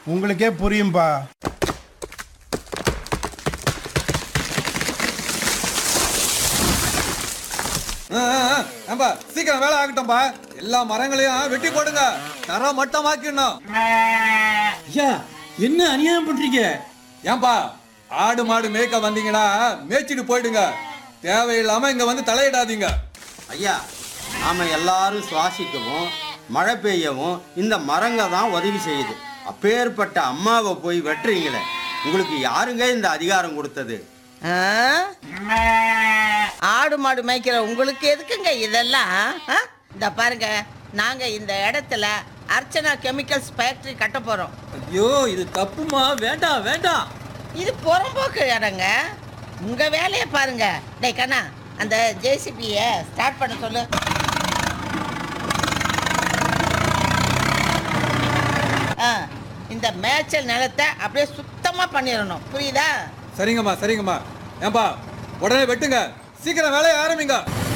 உங்களுக்கே புரியும்பா. சீக்கிரம் வேலை ஆகட்டும்பா. எல்லா மரங்களையும் வெட்டி போடுங்க, தர மட்டமாக்கிடணும். ஐயா, என்ன அநியாயம் பண்றீங்க? ஏன்பா, ஆடு மாடு மேய்க்க வந்தீங்கன்னா மேய்ச்சிட்டு போயிடுங்க, தேவையில்லாம இங்க வந்து தலையிடாதீங்க. ஐயா, நாம எல்லாரும் சுவாசிக்கவும் மழை பெய்யவும் இந்த மரங்க தான் உதவி செய்யுது. அப்பேற்பட்ட அம்மாவை போய் வெட்டுறீங்களே, உங்களுக்கு யாருங்க இந்த அதிகாரம் கொடுத்தது? ஆடு மாடு மேய்க்கிற உங்களுக்கு எதுக்குங்க இதெல்லாம்? இந்த பாருங்க, நாங்க இந்த இடத்துல அர்ச்சனா கெமிக்கல்ஸ் ஃபேக்டரி கட்ட போறோம். ஐயோ, இது தப்புமா, வேண்டாம் வேண்டாம். இது புறம்போக்கு இடங்க, உங்க வேலையை பாருங்க. டேய் கண்ணா, அந்த ஜேசிபியை ஸ்டார்ட் பண்ண சொல்லு. இந்த மேய்ச்சல் நிலத்தை அப்படியே சுத்தமா பண்ணிடணும், புரியுதா? சரிங்கம்மா சரிங்கம்மா. ஏன்பா, உடனே வெட்டுங்க, சீக்கிரம் வேலையை ஆரம்பிங்க.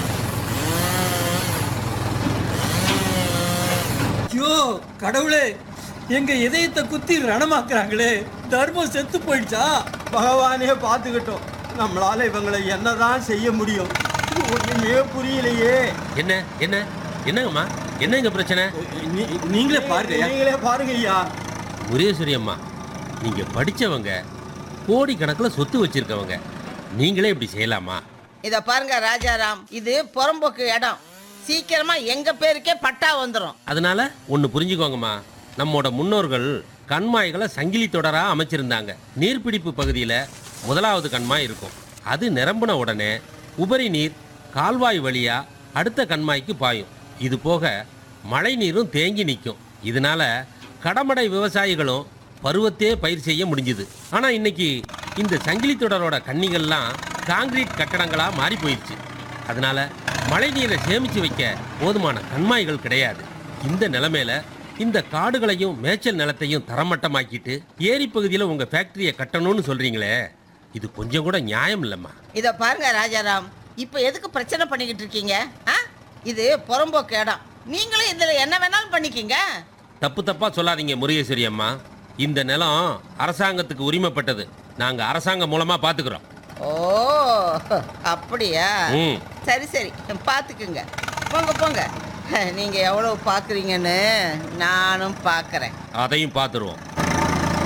ஐயோ கடவுளே, எங்க இதயத்தை குத்தி ரணமாக்குறாங்களே, தர்மம் செத்து போயிடுச்சா? பகவானே பார்த்துக்கிட்டோம், நம்மளால இவங்களை என்னதான் செய்ய முடியும்? ஒண்ணுமே புரியலையே. என்ன என்ன என்னங்கம்மா, என்னங்க பிரச்சனை? நீங்களே பாருங்க ஐயா. முரேஸ்வரி அம்மா, நீங்க படிச்சவங்க, கோடி கணக்கில் சொத்து வச்சிருக்கவங்க, நீங்களே இப்படி செய்யலாமா? இத பாருங்க ராஜாராம், இது புறம்போக்கு இடம், சீக்கிரமா எங்க பேருக்கே பட்டா வந்துடும். அதனால ஒன்று புரிஞ்சுக்கோங்கம்மா, நம்மோட முன்னோர்கள் கண்மாய்களை சங்கிலி தொடரா அமைச்சிருந்தாங்க. நீர்பிடிப்பு பகுதியில் முதலாவது கண்மாய் இருக்கும். அது நிரம்பின உடனே உபரி நீர் கால்வாய் வழியா அடுத்த கண்மாய்க்கு பாயும். இது போக மழை நீரும் தேங்கி நிற்கும். இதனால கடமடை விவசாயிகளும் பருவத்தே பயிர் செய்ய முடிஞ்சுது. ஆனால் இன்னைக்கு இந்த சங்கிலி தொடரோட கன்னிகள்லாம் காங்கிரீட் கட்டடங்களாக மாறி போயிடுச்சு. அதனால மழை நீரை சேமித்து வைக்க போதுமான கண்மாய்கள் கிடையாது. இந்த நிலைமையில இந்த காடுகளையும் மேய்ச்சல் நிலத்தையும் தரமட்டமாக்கிட்டு ஏரி பகுதியில் உங்கள் ஃபேக்டரியை கட்டணும்னு சொல்கிறீங்களே, இது கொஞ்சம் கூட நியாயம் இல்லைம்மா. இதை பாருங்க ராஜாராம், இப்போ எதுக்கு பிரச்சனை பண்ணிக்கிட்டு இருக்கீங்க? இது புறம்போக்கு இடம், நீங்களும் இதில் என்ன வேணாலும் பண்ணிக்கிங்க. தப்பு தப்பா சொல்லாதீங்க முருகேஸ்வரி அம்மா. இந்த நிலம் அரசாங்கத்துக்கு உரிமைப்பட்டது. நாங்கள் அரசாங்கம் மூலமா பார்த்துக்கிறோம். ஓ அப்படியா? சரி சரி, பார்த்துக்குங்க. போங்க போங்க, நீங்கள் எவ்வளோ பார்க்குறீங்கன்னு நானும் பார்க்குறேன். அதையும் பார்த்துருவோம்.